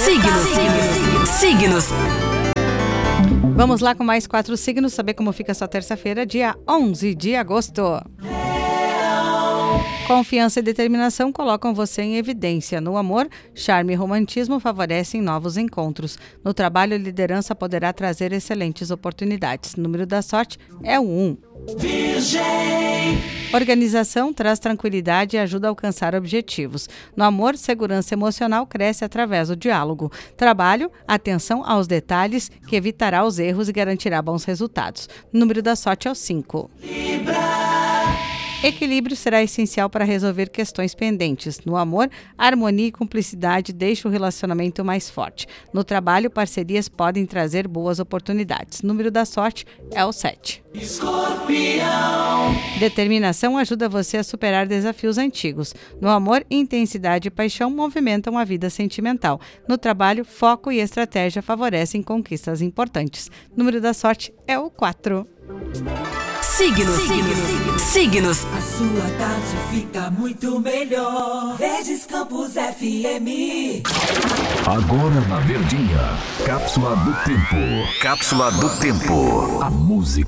Signos. Vamos lá com mais 4 signos, saber como fica a sua terça-feira, dia 11 de agosto. Confiança e determinação colocam você em evidência. No amor, charme e romantismo favorecem novos encontros. No trabalho, liderança poderá trazer excelentes oportunidades. O número da sorte é o 1. Virgem. Organização traz tranquilidade e ajuda a alcançar objetivos. No amor, segurança emocional cresce através do diálogo. Trabalho, atenção aos detalhes que evitará os erros e garantirá bons resultados. O número da sorte é o 5. Libra. Equilíbrio será essencial para resolver questões pendentes. No amor, harmonia e cumplicidade deixam o relacionamento mais forte. No trabalho, parcerias podem trazer boas oportunidades. O número da sorte é o 7. Escorpião. Determinação ajuda você a superar desafios antigos. No amor, intensidade e paixão movimentam a vida sentimental. No trabalho, foco e estratégia favorecem conquistas importantes. O número da sorte é o 4. Signos. A sua tarde fica muito melhor. Verdes Campos FM. Agora na Verdinha. Cápsula do Tempo. A música